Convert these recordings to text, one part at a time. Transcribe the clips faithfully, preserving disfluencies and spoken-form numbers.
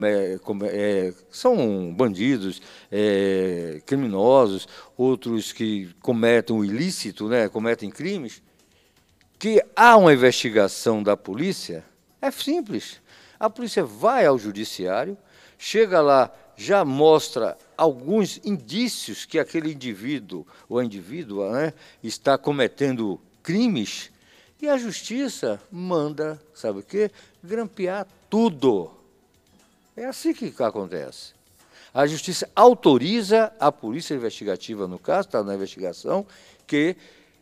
É, como, é, são bandidos, é, criminosos, outros que cometem o ilícito, né, cometem crimes, que há uma investigação da polícia, é simples. A polícia vai ao judiciário, chega lá, já mostra alguns indícios que aquele indivíduo ou a indivídua, né, está cometendo crimes, e a justiça manda, sabe o quê? Grampear tudo. É assim que acontece. A justiça autoriza a polícia investigativa, no caso, está na investigação, que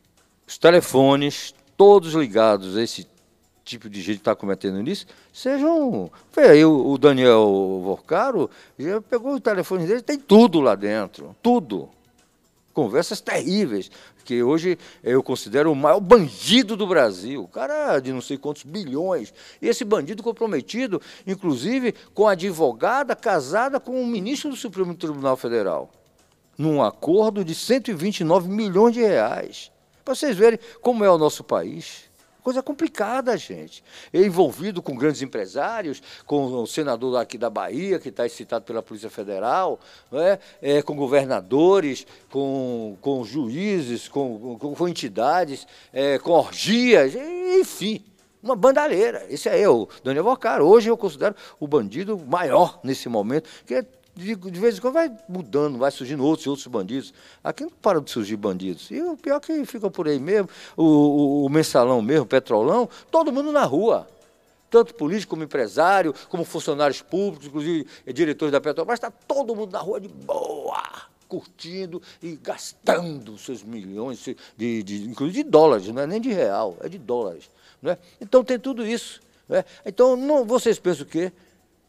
os telefones, todos ligados a esse tipo de gente que está cometendo isso, sejam... Vê aí, o Daniel Vorcaro já pegou o telefone dele, tem tudo lá dentro, tudo. Conversas terríveis, que hoje eu considero o maior bandido do Brasil, o cara de não sei quantos bilhões, e esse bandido comprometido, inclusive, com a advogada casada com o ministro do Supremo Tribunal Federal, num acordo de cento e vinte e nove milhões de reais. Para vocês verem como é o nosso país. Coisa complicada, gente. É envolvido com grandes empresários, com o senador aqui da Bahia, que está citado pela Polícia Federal, né? É, com governadores, com, com juízes, com, com, com entidades, é, com orgias, enfim, uma bandalheira. Esse aí é o Daniel Vorcaro. Hoje eu considero o bandido maior nesse momento, que é De, de vez em quando vai mudando, vai surgindo outros e outros bandidos. Aqui não para de surgir bandidos. E o pior é que fica por aí mesmo, o, o, o mensalão mesmo, o petrolão, todo mundo na rua. Tanto político como empresário, como funcionários públicos, inclusive diretores da Petrobras, está todo mundo na rua de boa, curtindo e gastando seus milhões, de, de, inclusive de dólares, não é nem de real, é de dólares. Não é? Então tem tudo isso. Não é? Então não, vocês pensam o quê?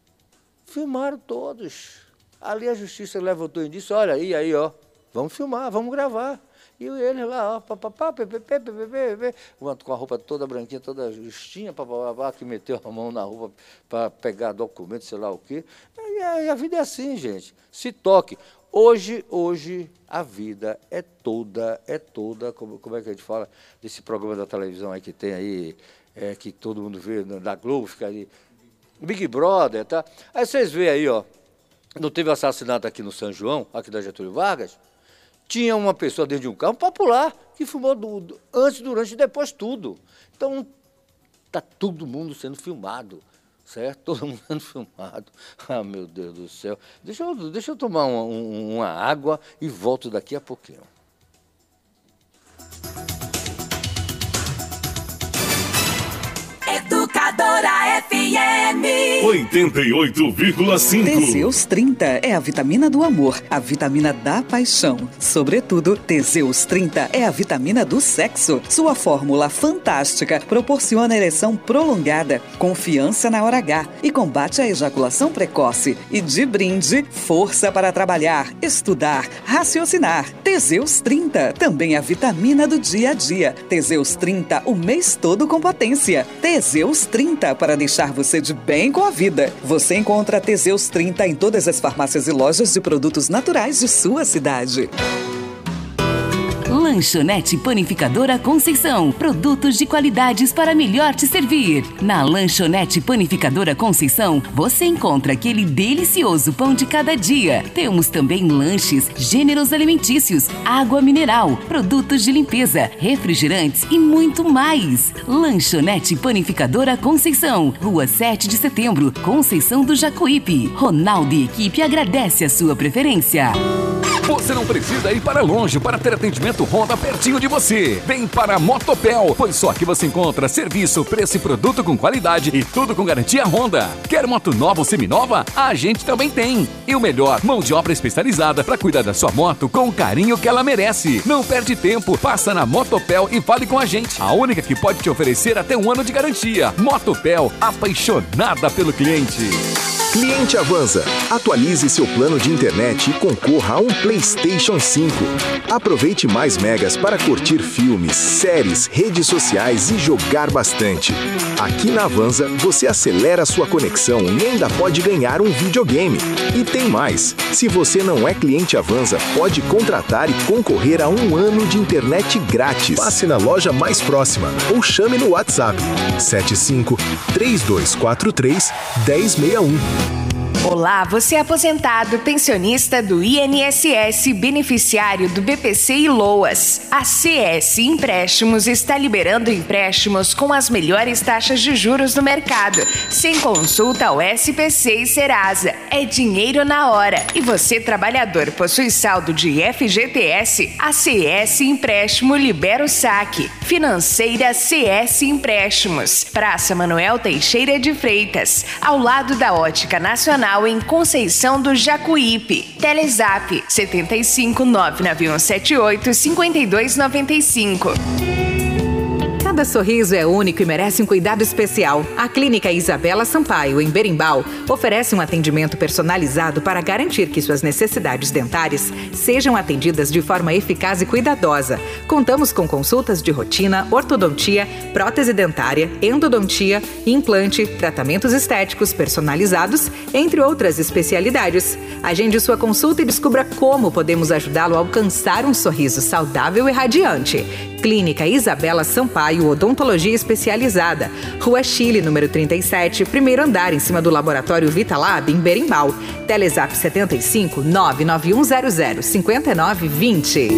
Filmaram todos. Ali a justiça levantou e disse, olha, aí, aí, ó, vamos filmar, vamos gravar. E eles lá, ó, papapá, ppp, ppp, com a roupa toda branquinha, toda justinha, papapá, que meteu a mão na roupa para pegar documento, sei lá o quê. E a, e a vida é assim, gente. Se toque. Hoje, hoje, a vida é toda, é toda, como, como é que a gente fala, desse programa da televisão aí que tem aí, é, que todo mundo vê, da Globo, fica ali, Big Brother, tá? Aí vocês veem aí, ó, não teve assassinato aqui no São João, aqui da Getúlio Vargas, tinha uma pessoa dentro de um carro popular que filmou do, do, antes, durante e depois tudo. Então, está todo mundo sendo filmado, certo? Todo mundo sendo filmado. Ah, meu Deus do céu. Deixa eu, deixa eu tomar uma, um, uma água e volto daqui a pouquinho. Educadora F M oitenta e oito vírgula cinco. Teseus trinta é a vitamina do amor, a vitamina da paixão. Sobretudo, Teseus trinta é a vitamina do sexo. Sua fórmula fantástica proporciona ereção prolongada, confiança na hora H e combate a ejaculação precoce. E de brinde, força para trabalhar, estudar, raciocinar. Teseus trinta, também a vitamina do dia a dia. Teseus trinta, o mês todo com potência. Teseus trinta, para deixar você de bem com a vida. Você encontra Teseus trinta em todas as farmácias e lojas de produtos naturais de sua cidade. Lanchonete Panificadora Conceição. Produtos de qualidades para melhor te servir. Na Lanchonete Panificadora Conceição, você encontra aquele delicioso pão de cada dia. Temos também lanches, gêneros alimentícios, água mineral, produtos de limpeza, refrigerantes e muito mais. Lanchonete Panificadora Conceição. Rua sete de setembro, Conceição do Jacuípe. Ronaldo e equipe agradece a sua preferência. Você não precisa ir para longe para ter atendimento Honda pertinho de você. Vem para a Motopel, pois só aqui você encontra serviço, preço e produto com qualidade e tudo com garantia Honda. Quer moto nova ou seminova? A gente também tem. E o melhor, mão de obra especializada para cuidar da sua moto com o carinho que ela merece. Não perde tempo, passa na Motopel e fale com a gente. A única que pode te oferecer até um ano de garantia. Motopel, apaixonada pelo cliente. Cliente Avanza, atualize seu plano de internet e concorra a um PlayStation cinco. Aproveite mais megas para curtir filmes, séries, redes sociais e jogar bastante. Aqui na Avanza, você acelera sua conexão e ainda pode ganhar um videogame. E tem mais, se você não é cliente Avanza, pode contratar e concorrer a um ano de internet grátis. Passe na loja mais próxima ou chame no WhatsApp sete cinco, três dois quatro três, um zero seis um. Olá, você é aposentado, pensionista do I N S S, beneficiário do B P C e LOAS. A C S Empréstimos está liberando empréstimos com as melhores taxas de juros do mercado, sem consulta ao S P C e Serasa. É dinheiro na hora. E você, trabalhador, possui saldo de F G T S? A C S Empréstimo libera o saque. Financeira C S Empréstimos. Praça Manuel Teixeira de Freitas, ao lado da Ótica Nacional, em Conceição do Jacuípe. Telezap setenta e cinco, nove nove um sete oito, cinco dois nove cinco. Cada sorriso é único e merece um cuidado especial. A Clínica Isabela Sampaio, em Berimbau, oferece um atendimento personalizado para garantir que suas necessidades dentárias sejam atendidas de forma eficaz e cuidadosa. Contamos com consultas de rotina, ortodontia, prótese dentária, endodontia, implante, tratamentos estéticos personalizados, entre outras especialidades. Agende sua consulta e descubra como podemos ajudá-lo a alcançar um sorriso saudável e radiante. Clínica Isabela Sampaio, Odontologia Especializada. Rua Chile, número trinta e sete, primeiro andar, em cima do Laboratório Vitalab, em Berimbau. Telezap setenta e cinco, nove nove um zero zero, cinco nove dois zero.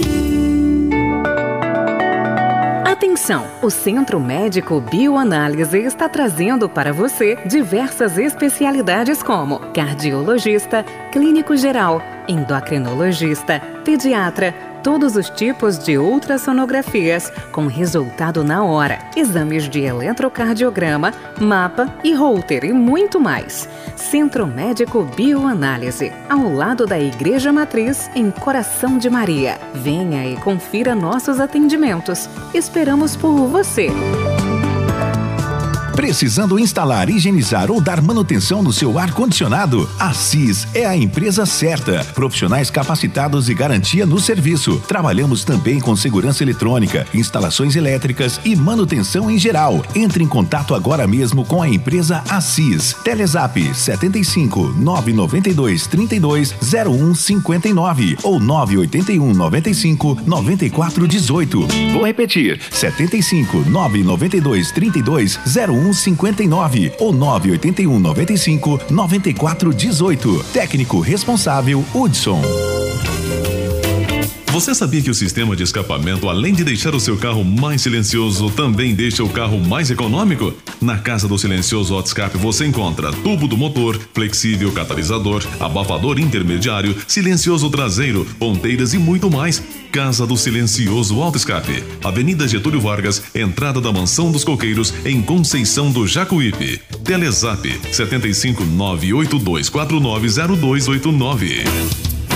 Atenção! O Centro Médico Bioanálise está trazendo para você diversas especialidades como cardiologista, clínico geral, endocrinologista, pediatra, todos os tipos de ultrassonografias com resultado na hora, exames de eletrocardiograma, mapa e Holter e muito mais. Centro Médico Bioanálise, ao lado da Igreja Matriz, em Coração de Maria. Venha e confira nossos atendimentos. Esperamos por você. Precisando instalar, higienizar ou dar manutenção no seu ar-condicionado? A Assis é a empresa certa. Profissionais capacitados e garantia no serviço. Trabalhamos também com segurança eletrônica, instalações elétricas e manutenção em geral. Entre em contato agora mesmo com a empresa Assis. Telezap setenta e cinco, nove nove dois, trinta e dois, zero um cinquenta e nove ou nove oito um, noventa e cinco, noventa e quatro dezoito. Vou repetir: setenta e cinco, nove nove dois, trinta e dois, zero um cinquenta e nove ou nove oito um, noventa e cinco, noventa e quatro dezoito. Técnico responsável Hudson. Você sabia que o sistema de escapamento, além de deixar o seu carro mais silencioso, também deixa o carro mais econômico? Na Casa do Silencioso Auto Escape você encontra tubo do motor, flexível catalisador, abafador intermediário, silencioso traseiro, ponteiras e muito mais. Casa do Silencioso Auto Escape, Avenida Getúlio Vargas, entrada da Mansão dos Coqueiros, em Conceição do Jacuípe. Telezap setenta e cinco, nove oito dois quatro nove zero dois oito nove.